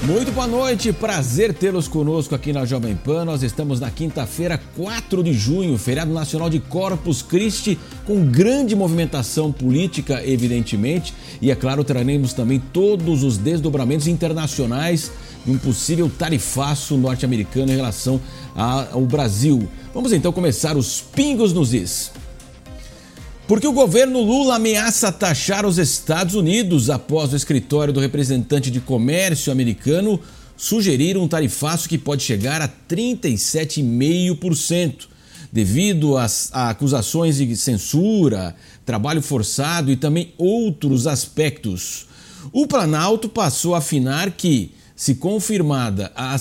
Muito boa noite, prazer tê-los conosco aqui na Jovem Pan. Nós estamos na quinta-feira, 4 de junho, feriado nacional de Corpus Christi, com grande movimentação política, evidentemente. E, é claro, traremos também todos os desdobramentos internacionais de um possível tarifaço norte-americano em relação ao Brasil. Vamos então começar os pingos nos is. Porque o governo Lula ameaça taxar os Estados Unidos após o escritório do representante de comércio americano sugerir um tarifaço que pode chegar a 37,5%, devido às acusações de censura, trabalho forçado e também outros aspectos. O Planalto passou a afinar que, se confirmadas as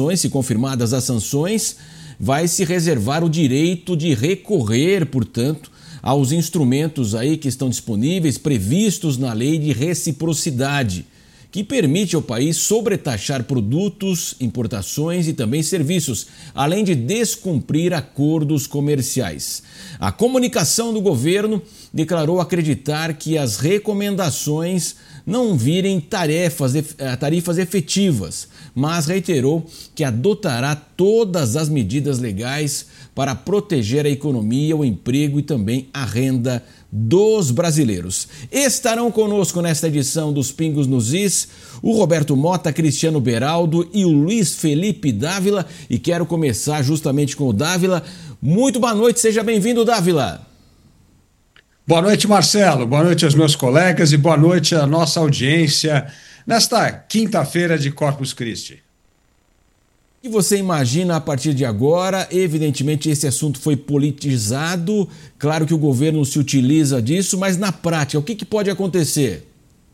sanções, vai se reservar o direito de recorrer, portanto, aos instrumentos aí que estão disponíveis, previstos na lei de reciprocidade, que permite ao país sobretaxar produtos, importações e também serviços, além de descumprir acordos comerciais. A comunicação do governo declarou acreditar que as recomendações não virem tarifas efetivas, mas reiterou que adotará todas as medidas legais para proteger a economia, o emprego e também a renda dos brasileiros. Estarão conosco nesta edição dos Pingos nos Is o Roberto Mota, Cristiano Beraldo e o Luiz Felipe Dávila. E quero começar justamente com o Dávila. Muito boa noite, seja bem-vindo, Dávila. Boa noite, Marcelo. Boa noite aos meus colegas e boa noite à nossa audiência nesta quinta-feira de Corpus Christi. O que você imagina a partir de agora? Evidentemente esse assunto foi politizado, claro que o governo se utiliza disso, mas na prática, o que pode acontecer?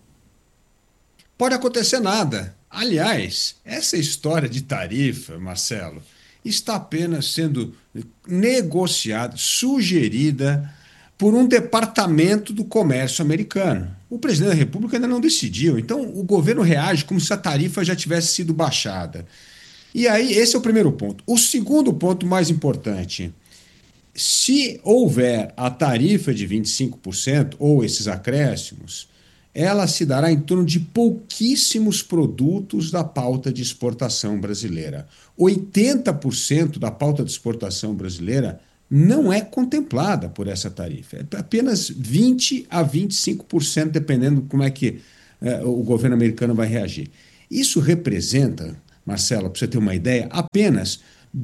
Pode acontecer nada. Aliás, essa história de tarifa, Marcelo, está apenas sendo negociada, sugerida por um departamento do comércio americano. O presidente da República ainda não decidiu, então o governo reage como se a tarifa já tivesse sido baixada. E aí, esse é o primeiro ponto. O segundo ponto mais importante, se houver a tarifa de 25% ou esses acréscimos, ela se dará em torno de pouquíssimos produtos da pauta de exportação brasileira. 80% da pauta de exportação brasileira não é contemplada por essa tarifa. É apenas 20% a 25%, dependendo de como é que o governo americano vai reagir. Isso representa, Marcelo, para você ter uma ideia, apenas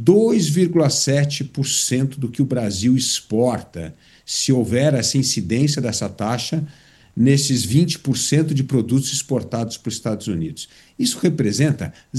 2,7% do que o Brasil exporta, se houver essa incidência dessa taxa nesses 20% de produtos exportados para os Estados Unidos. Isso representa